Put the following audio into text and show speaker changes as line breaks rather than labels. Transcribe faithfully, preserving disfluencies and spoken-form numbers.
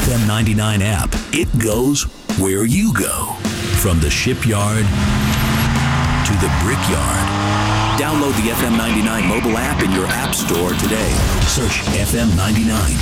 M ninety-nine app. It goes where you go. From the shipyard to the brickyard. Download the F M ninety-nine mobile app in your app store today. Search F M ninety-nine.